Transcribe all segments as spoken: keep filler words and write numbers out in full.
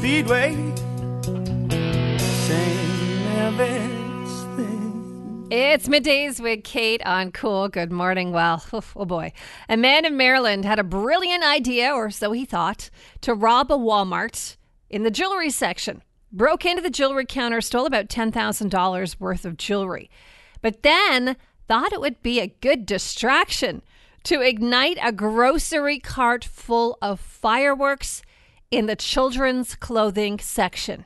Speedway. Same everything. It's Middays with Kate on Cool. Good morning. Well, oh boy. A man in Maryland had a brilliant idea, or so he thought, to rob a Walmart in the jewelry section. Broke into the jewelry counter, stole about ten thousand dollars worth of jewelry. But then thought it would be a good distraction to ignite a grocery cart full of fireworks in the children's clothing section.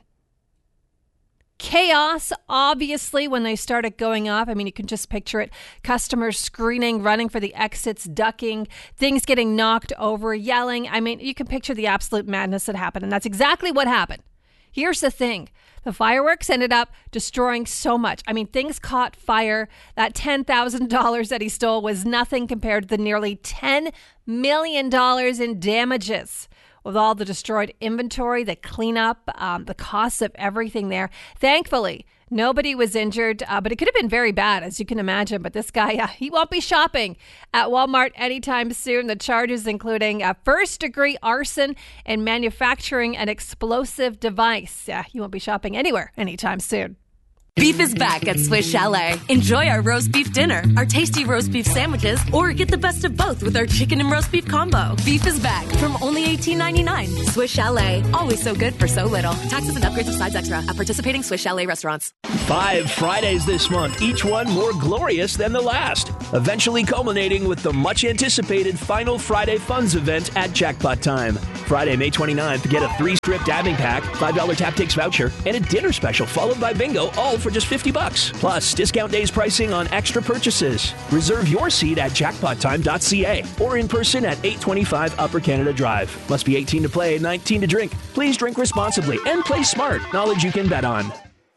Chaos, obviously, when they started going off. I mean, you can just picture it. Customers screaming, running for the exits, ducking, things getting knocked over, yelling. I mean, you can picture the absolute madness that happened. And that's exactly what happened. Here's the thing. The fireworks ended up destroying so much. I mean, things caught fire. That ten thousand dollars that he stole was nothing compared to the nearly ten million dollars in damages. With all the destroyed inventory, the cleanup, um, the cost of everything there. Thankfully, nobody was injured, uh, but it could have been very bad, as you can imagine. But this guy, uh, he won't be shopping at Walmart anytime soon. The charges including a first-degree arson and manufacturing an explosive device. Yeah, he won't be shopping anywhere anytime soon. Beef is back at Swiss Chalet. Enjoy our roast beef dinner, our tasty roast beef sandwiches, or get the best of both with our chicken and roast beef combo. Beef is back from only eighteen ninety-nine. Swiss Chalet, always so good for so little. Taxes and upgrades of sides extra at participating Swiss Chalet restaurants. Five Fridays this month, each one more glorious than the last. Eventually culminating with the much-anticipated Final Friday Funds event at Jackpot Time. Friday, May twenty-ninth, get a three-strip dabbing pack, five dollars tap takes voucher, and a dinner special followed by bingo, all for just fifty bucks. Plus, discount days pricing on extra purchases. Reserve your seat at jackpot time dot c a or in person at eight twenty-five Upper Canada Drive. Must be eighteen to play, nineteen to drink. Please drink responsibly and play smart. Knowledge you can bet on.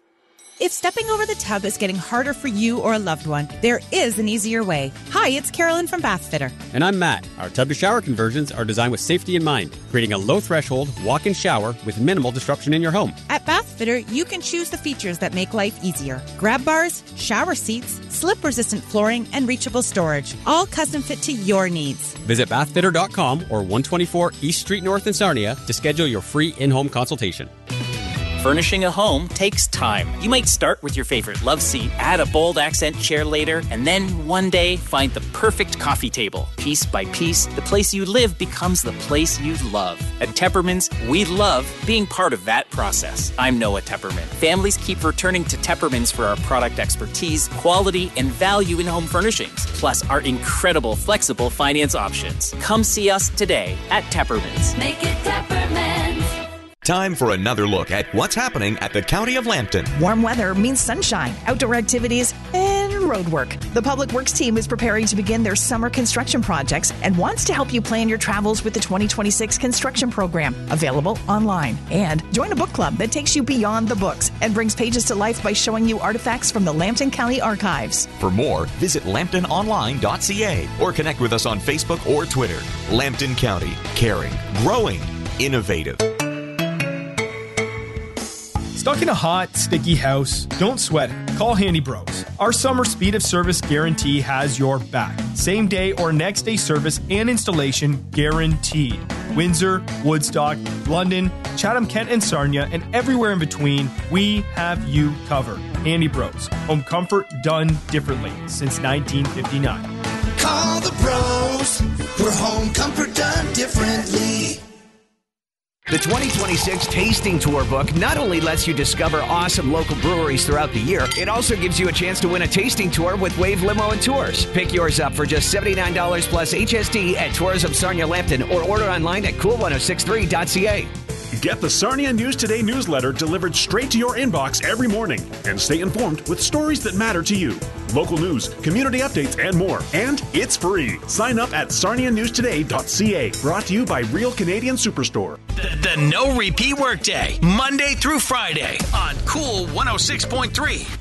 If stepping over the tub is getting harder for you or a loved one, there is an easier way. Hi, it's Carolyn from Bathfitter. And I'm Matt. Our tub-to-shower conversions are designed with safety in mind, creating a low-threshold walk-in shower with minimal disruption in your home. At Bathfitter, you can choose the features that make life easier. Grab bars, shower seats, slip-resistant flooring, and reachable storage, all custom fit to your needs. Visit bathfitter dot com or one twenty-four East Street North in Sarnia to schedule your free in-home consultation. Furnishing a home takes time. You might start with your favorite love seat, add a bold accent chair later, and then one day find the perfect coffee table. Piece by piece, the place you live becomes the place you love. At Teppermans, we love being part of that process. I'm Noah Tepperman. Families keep returning to Teppermans for our product expertise, quality, and value in home furnishings, plus our incredible flexible finance options. Come see us today at Teppermans. Make it Teppermans. Time for another look at what's happening at the County of Lambton. Warm weather means sunshine, outdoor activities, and road work. The Public Works team is preparing to begin their summer construction projects and wants to help you plan your travels with the twenty twenty-six construction program, available online. And join a book club that takes you beyond the books and brings pages to life by showing you artifacts from the Lambton County Archives. For more, visit lambton online dot c a or connect with us on Facebook or Twitter. Lambton County, caring, growing, innovative. Stuck in a hot, sticky house? Don't sweat it. Call Handy Bros. Our summer speed of service guarantee has your back. Same day or next day service and installation guaranteed. Windsor, Woodstock, London, Chatham-Kent and Sarnia, and everywhere in between, we have you covered. Handy Bros. Home comfort done differently since nineteen fifty-nine. Call the pros for home comfort done differently. The twenty twenty-six Tasting Tour book not only lets you discover awesome local breweries throughout the year, it also gives you a chance to win a tasting tour with Wave Limo and Tours. Pick yours up for just seventy-nine dollars plus H S D at Tourism Sarnia Lambton or order online at cool ten sixty-three dot c a. Get the Sarnia News Today newsletter delivered straight to your inbox every morning and stay informed with stories that matter to you. Local news, community updates, and more. And it's free. Sign up at sarnia news today dot c a. Brought to you by Real Canadian Superstore. The, the no repeat workday, Monday through Friday on Cool one oh six point three.